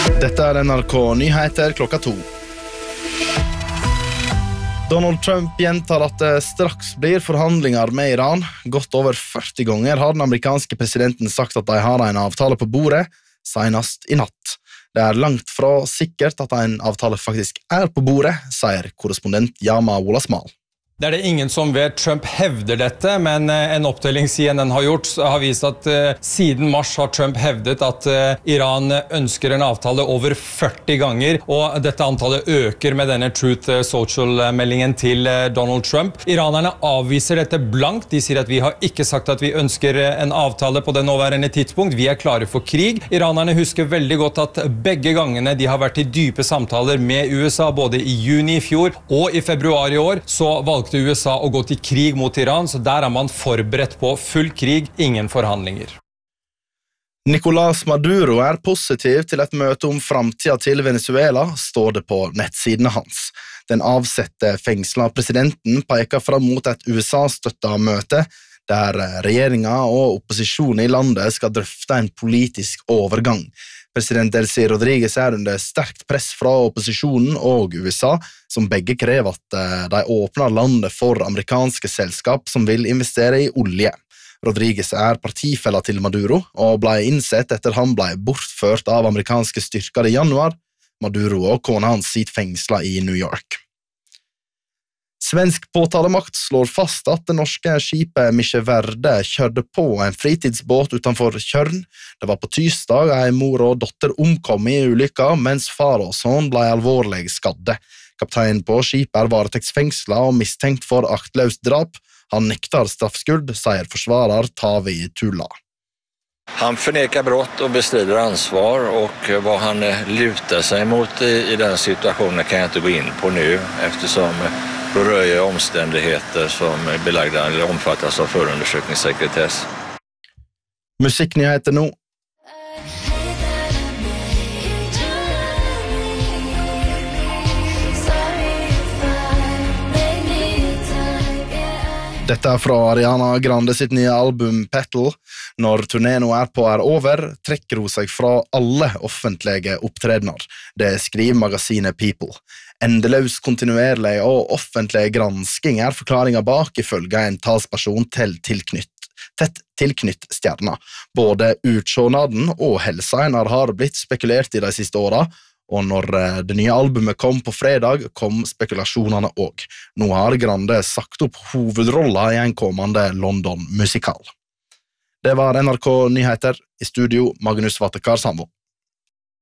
Dette NRK Nyheter klokka 2. Donald Trump gjentar at det straks blir forhandlinger med Iran. Godt over 40 ganger har den amerikanske presidenten sagt at de har en avtale på bordet, senest i natt. Det langt fra sikkert at en avtale faktisk på bordet, sier korrespondent Yama Wolasmal. Det det ingen som vet. Trump hevder dette, men en opptelling CNN har gjort har vist at siden mars har Trump hevdet at Iran ønsker en avtale over 40 ganger, og dette antallet øker med denne Truth Social-meldingen til Donald Trump. Iranerne avviser dette blankt. De sier at vi har ikke sagt at vi ønsker en avtale på det nåværende tidspunkt. Vi klare for krig. Iranerne husker veldig godt at begge gangene de har vært i dype samtaler med USA, både i juni i fjor og i februar i år, så valgte USA å gå til krig mot Iran, så der man forberedt på full krig, ingen forhandlinger. Nicolás Maduro positiv til et møte om framtida til Venezuela, står det på nettsiden hans. Den avsette fengsla presidenten peker fram mot et USA-støttet møte, der regjeringa og opposisjonen i landet skal drøfte en politisk overgang. President Delcy Rodriguez under sterkt press fra opposisjonen og USA, som begge krever at de åpner landet for amerikanske selskap som vil investere i olje. Rodriguez partifella til Maduro, og ble innsett etter han ble bortført av amerikanske styrker i januar. Maduro og kona hans sitter fengsla i New York. Svensk påtalemakt slår fast at det norske skipet Miche Verde kjørte på en fritidsbåt utenfor Kjørn. Det var på tirsdag mor og dotter omkom i ulykka, mens far og sønn ble alvorlig skadde. Kapteinen på skipet varetektsfengsla og mistenkt for aktløst drap. Han nektar straffskyld, sier forsvarer Tavi Tulla. Han förnekar brott och bestrider ansvar, och vad han lutar sig mot i den situationen kan jag inte gå in på nu, eftersom då rör omständigheter som belagda eller omfattas av förundersökningssekretess. Musikknyheter nå. Dette fra Ariana Grande sitt nye album Petal. Når turneen nå over, trekker hun seg fra alle offentlige opptredener. Det skriver magasinet People. Endeløs, kontinuerlig og offentlig gransking forklaringen bak, ifølge en talsperson tett tilknytt stjerna. Både utsjånaden og helseegner har blitt spekulert i de siste årene, og når det nye albumet kom på fredag, kom spekulasjonene også. Nå har Grande sagt opp hovedrolla i en kommende London-musikal. Det var NRK Nyheter. I studio, Magnus Vatekar Sandvo.